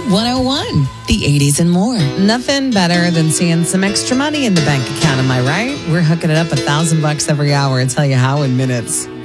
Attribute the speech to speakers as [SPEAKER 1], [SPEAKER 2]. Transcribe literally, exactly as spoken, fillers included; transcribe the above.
[SPEAKER 1] one oh one, the eighties and more. Nothing better than seeing some extra money in the bank account, am I right? We're hooking it up a thousand bucks every hour and tell you how in minutes.